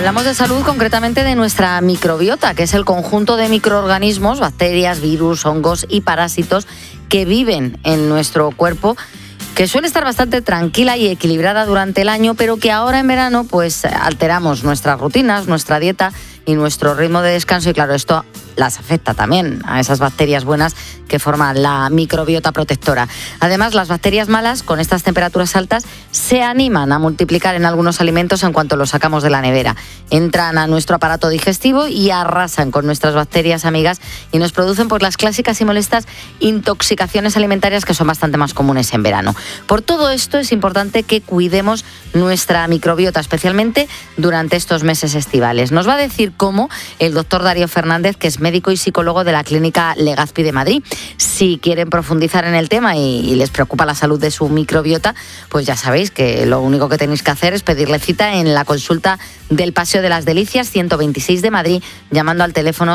Hablamos de salud, concretamente de nuestra microbiota, que es el conjunto de microorganismos, bacterias, virus, hongos y parásitos que viven en nuestro cuerpo, que suele estar bastante tranquila y equilibrada durante el año, pero que ahora en verano pues alteramos nuestras rutinas, nuestra dieta y nuestro ritmo de descanso, y claro, esto las afecta también a esas bacterias buenas que forman la microbiota protectora. Además, las bacterias malas, con estas temperaturas altas, se animan a multiplicar en algunos alimentos en cuanto los sacamos de la nevera. Entran a nuestro aparato digestivo y arrasan con nuestras bacterias amigas y nos producen pues las clásicas y molestas intoxicaciones alimentarias, que son bastante más comunes en verano. Por todo esto es importante que cuidemos nuestra microbiota, especialmente durante estos meses estivales. Nos va a decir cómo el doctor Darío Fernández, que es médico y psicólogo de la Clínica Legazpi de Madrid. Si quieren profundizar en el tema y les preocupa la salud de su microbiota, pues ya sabéis que lo único que tenéis que hacer es pedirle cita en la consulta del Paseo de las Delicias 126 de Madrid, llamando al teléfono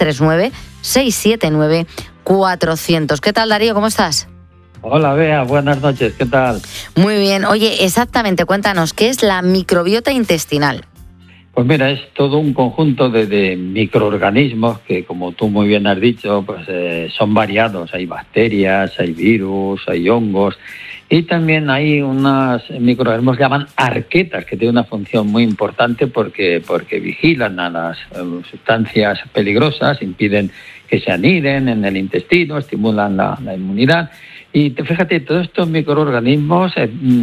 639-679-400. ¿Qué tal, Darío? ¿Cómo estás? Hola, Bea, buenas noches, ¿qué tal? Muy bien. Oye, exactamente, cuéntanos, ¿qué es la microbiota intestinal? Pues mira, es todo un conjunto de microorganismos que, como tú muy bien has dicho, pues son variados. Hay bacterias, hay virus, hay hongos, y también hay unos microorganismos que llaman arquetas, que tienen una función muy importante porque vigilan a las sustancias peligrosas, impiden que se aniden en el intestino, estimulan la inmunidad. Y fíjate, todos estos microorganismos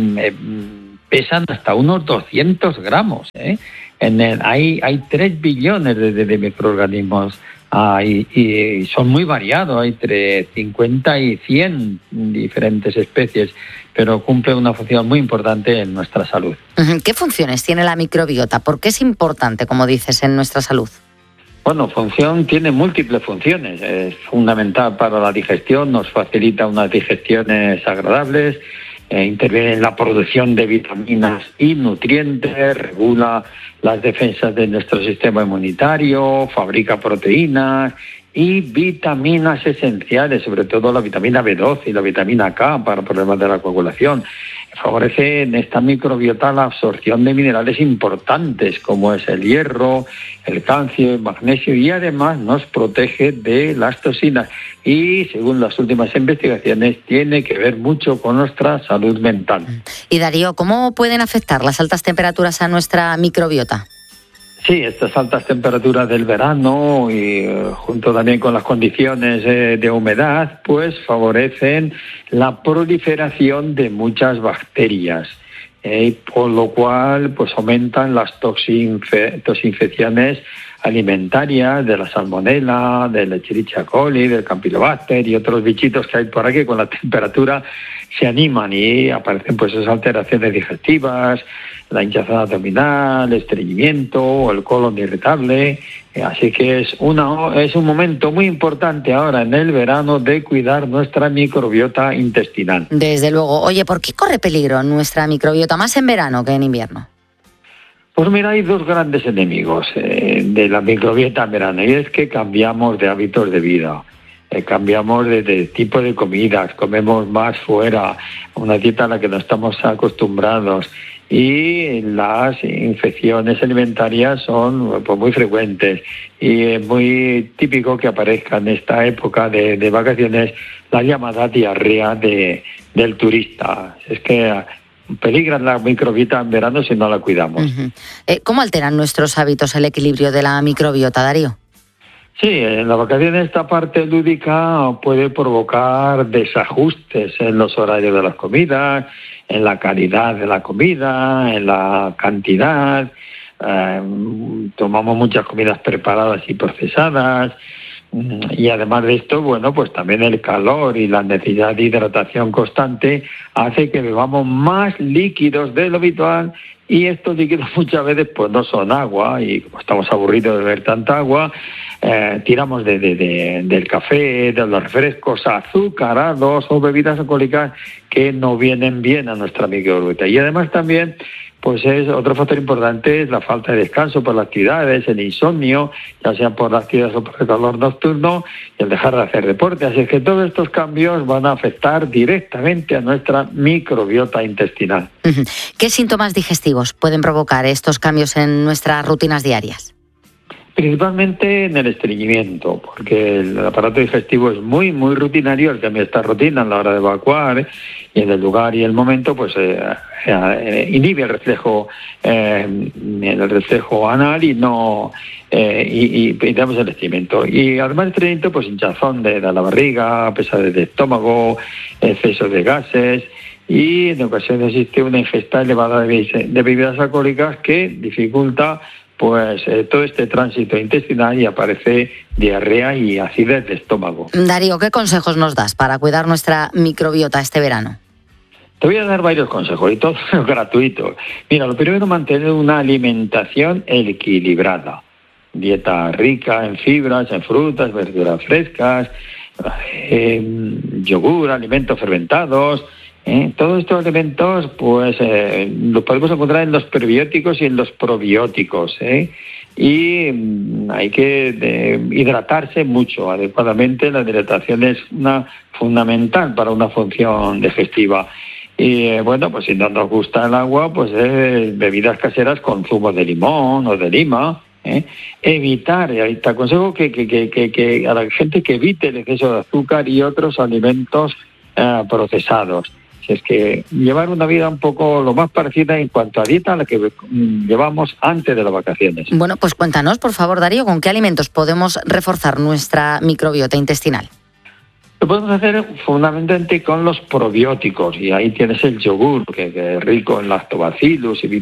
pesan hasta unos 200 gramos, ¿eh? Hay 3 billones de microorganismos y son muy variados, hay entre 50 y 100 diferentes especies, pero cumple una función muy importante en nuestra salud. ¿Qué funciones tiene la microbiota? ¿Por qué es importante, como dices, en nuestra salud? Bueno, tiene múltiples funciones. Es fundamental para la digestión, nos facilita unas digestiones agradables, interviene en la producción de vitaminas y nutrientes, regula las defensas de nuestro sistema inmunitario, fabrica proteínas y vitaminas esenciales, sobre todo la vitamina B12 y la vitamina K para problemas de la coagulación. Favorece en esta microbiota la absorción de minerales importantes como es el hierro, el calcio, el magnesio, y además nos protege de las toxinas. Y según las últimas investigaciones, tiene que ver mucho con nuestra salud mental. Y Darío, ¿cómo pueden afectar las altas temperaturas a nuestra microbiota? Sí, estas altas temperaturas del verano y junto también con las condiciones de humedad, pues favorecen la proliferación de muchas bacterias, por lo cual pues aumentan las toxinfecciones alimentarias de la salmonela, del Escherichia coli, del Campylobacter y otros bichitos que hay por aquí. Con la temperatura se animan y aparecen pues esas alteraciones digestivas, la hinchazón abdominal, el estreñimiento o el colon irritable. Así que es un momento muy importante ahora en el verano de cuidar nuestra microbiota intestinal. Desde luego. Oye, ¿por qué corre peligro nuestra microbiota más en verano que en invierno? Pues mira, hay 2 grandes enemigos de la microbiota en verano, y es que cambiamos de hábitos de vida. Cambiamos de tipo de comidas, comemos más fuera, una dieta a la que no estamos acostumbrados, y las infecciones alimentarias son pues muy frecuentes, y es muy típico que aparezca en esta época de vacaciones la llamada diarrea del turista. Es que peligra la microbiota en verano si no la cuidamos. ¿Cómo alteran nuestros hábitos el equilibrio de la microbiota, Darío? Sí, en la vacaciones esta parte lúdica puede provocar desajustes en los horarios de las comidas, en la calidad de la comida, en la cantidad. Tomamos muchas comidas preparadas y procesadas. Y además de esto, bueno, pues también el calor y la necesidad de hidratación constante hace que bebamos más líquidos de lo habitual, y estos líquidos muchas veces pues no son agua, y como estamos aburridos de beber tanta agua, tiramos del café, de los refrescos azucarados o bebidas alcohólicas que no vienen bien a nuestra microbiota. Y además también pues es otro factor importante, es la falta de descanso por las actividades, el insomnio, ya sea por las actividades o por el calor nocturno, y el dejar de hacer deporte. Así es que todos estos cambios van a afectar directamente a nuestra microbiota intestinal. ¿Qué síntomas digestivos pueden provocar estos cambios en nuestras rutinas diarias? Principalmente en el estreñimiento, porque el aparato digestivo es muy rutinario, el cambio de esta rutina a la hora de evacuar y en el lugar y el momento, pues inhibe el reflejo anal y no y tenemos el estreñimiento. Y además del estreñimiento, pues hinchazón de la barriga, pesadez de estómago, exceso de gases. Y en ocasiones existe una ingesta elevada de bebidas alcohólicas que dificulta pues todo este tránsito intestinal y aparece diarrea y acidez de estómago. Darío, ¿qué consejos nos das para cuidar nuestra microbiota este verano? Te voy a dar varios consejos y todos gratuitos. Mira, lo primero, mantener una alimentación equilibrada. Dieta rica en fibras, en frutas, verduras frescas, yogur, alimentos fermentados. Todos estos elementos pues los podemos encontrar en los prebióticos y en los probióticos. Y hay que hidratarse mucho adecuadamente. La hidratación es fundamental para una función digestiva. Y bueno, pues si no nos gusta el agua, pues bebidas caseras con zumo de limón o de lima. Evitar, te aconsejo que a la gente que evite el exceso de azúcar y otros alimentos procesados. Es que llevar una vida un poco lo más parecida en cuanto a dieta a la que llevamos antes de las vacaciones. Bueno, pues cuéntanos, por favor, Darío, ¿con qué alimentos podemos reforzar nuestra microbiota intestinal? Lo podemos hacer fundamentalmente con los probióticos, y ahí tienes el yogur, que es rico en lactobacillus y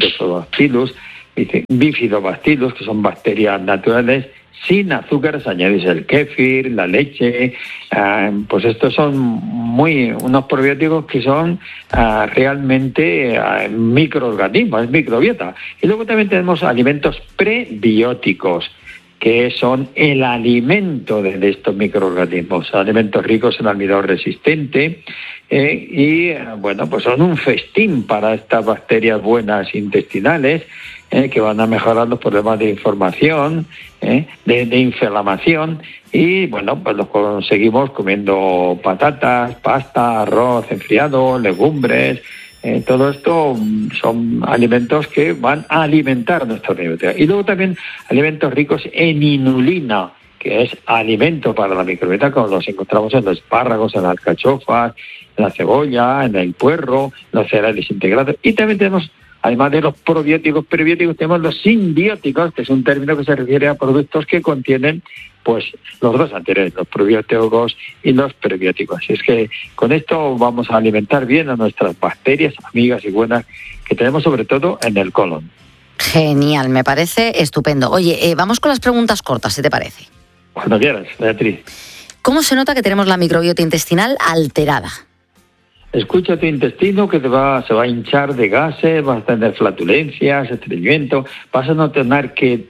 bifidobacillus, que son bacterias naturales sin azúcares añadidos, el kéfir, la leche, pues estos son unos probióticos que son realmente microorganismos, es microbiota. Y luego también tenemos alimentos prebióticos, que son el alimento de estos microorganismos, alimentos ricos en almidón resistente, y bueno, pues son un festín para estas bacterias buenas intestinales, que van a mejorar los problemas de inflamación, de inflamación, y bueno, pues los conseguimos comiendo patatas, pasta, arroz enfriado, legumbres. Todo esto son alimentos que van a alimentar nuestra microbiota. Y luego también alimentos ricos en inulina, que es alimento para la microbiota, como los encontramos en los espárragos, en las alcachofas, en la cebolla, en el puerro, los cereales integrados. Y también tenemos, además de los prebióticos, tenemos los simbióticos, que es un término que se refiere a productos que contienen pues los dos anteriores, los probióticos y los prebióticos. Así es que con esto vamos a alimentar bien a nuestras bacterias amigas y buenas que tenemos sobre todo en el colon. Genial, me parece estupendo. Oye, vamos con las preguntas cortas, ¿si te parece? Cuando quieras, Beatriz. ¿Cómo se nota que tenemos la microbiota intestinal alterada? Escucha tu intestino que se va a hinchar de gases, vas a tener flatulencias, estreñimiento, vas a notar que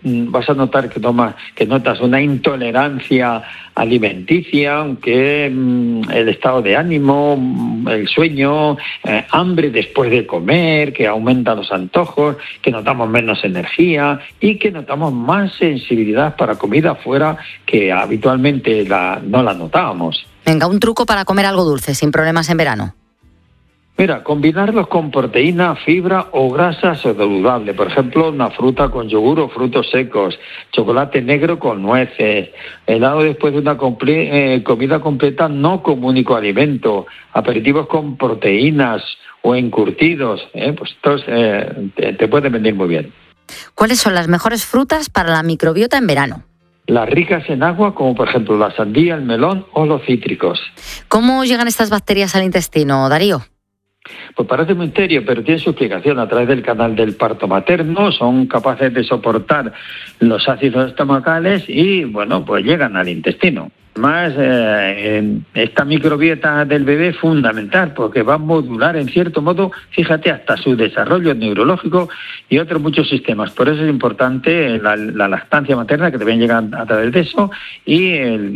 notas una intolerancia alimenticia, que el estado de ánimo, el sueño, hambre después de comer, que aumentan los antojos, que notamos menos energía y que notamos más sensibilidad para comida afuera que habitualmente no la notábamos. Venga, un truco para comer algo dulce sin problemas en verano. Mira, combinarlos con proteína, fibra o grasa saludable. Por ejemplo, una fruta con yogur o frutos secos, chocolate negro con nueces, helado después de una comida completa no como único alimento, aperitivos con proteínas o encurtidos. Pues estos te pueden venir muy bien. ¿Cuáles son las mejores frutas para la microbiota en verano? Las ricas en agua, como por ejemplo la sandía, el melón o los cítricos. ¿Cómo llegan estas bacterias al intestino, Darío? Pues parece un misterio, pero tiene su explicación a través del canal del parto materno. Son capaces de soportar los ácidos estomacales y, bueno, pues llegan al intestino. Más esta microbiota del bebé es fundamental porque va a modular en cierto modo, fíjate, hasta su desarrollo neurológico y otros muchos sistemas. Por eso es importante la lactancia materna, que también llega a través de eso, y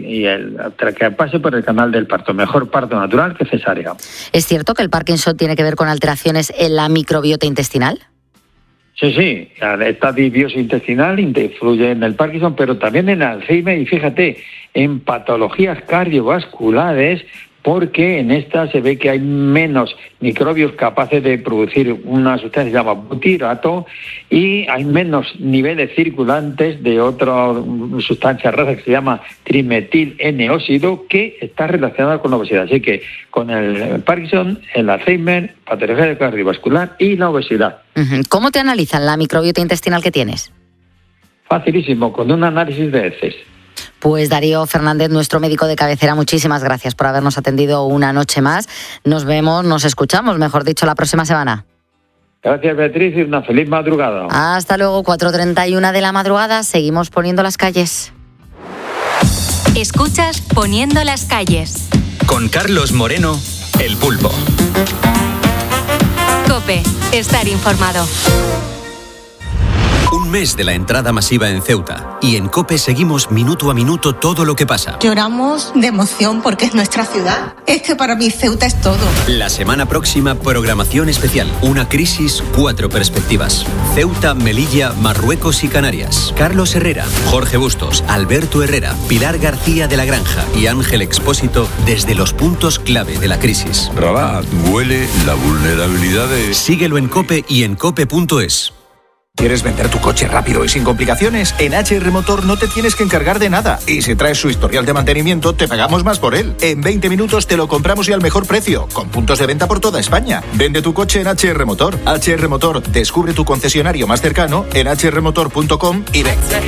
que pase por el canal del parto. Mejor parto natural que cesárea. ¿Es cierto que el Parkinson tiene que ver con alteraciones en la microbiota intestinal? Sí, esta disbiosis intestinal influye en el Parkinson, pero también en el Alzheimer y fíjate, en patologías cardiovasculares, porque en esta se ve que hay menos microbios capaces de producir una sustancia que se llama butirato y hay menos niveles circulantes de otra sustancia rara que se llama trimetil N-óxido, que está relacionada con la obesidad. Así que con el Parkinson, el Alzheimer, patología cardiovascular y la obesidad. ¿Cómo te analizan la microbiota intestinal que tienes? Facilísimo, con un análisis de heces. Pues Darío Fernández, nuestro médico de cabecera, muchísimas gracias por habernos atendido una noche más. Nos vemos, nos escuchamos, mejor dicho, la próxima semana. Gracias, Beatriz, y una feliz madrugada. Hasta luego, 4:31 de la madrugada, seguimos poniendo las calles. Escuchas Poniendo las calles. Con Carlos Moreno, El Pulpo. COPE, estar informado. Un mes de la entrada masiva en Ceuta y en COPE seguimos minuto a minuto todo lo que pasa. Lloramos de emoción porque es nuestra ciudad. Es que para mí Ceuta es todo. La semana próxima, programación especial. Una crisis, 4 perspectivas. Ceuta, Melilla, Marruecos y Canarias. Carlos Herrera, Jorge Bustos, Alberto Herrera, Pilar García de la Granja y Ángel Expósito desde los puntos clave de la crisis. Rabat, huele la vulnerabilidad de... Síguelo en COPE y en cope.es. ¿Quieres vender tu coche rápido y sin complicaciones? En HR Motor no te tienes que encargar de nada. Y si traes su historial de mantenimiento, te pagamos más por él. En 20 minutos te lo compramos y al mejor precio, con puntos de venta por toda España. Vende tu coche en HR Motor. HR Motor, descubre tu concesionario más cercano en hrmotor.com y ven.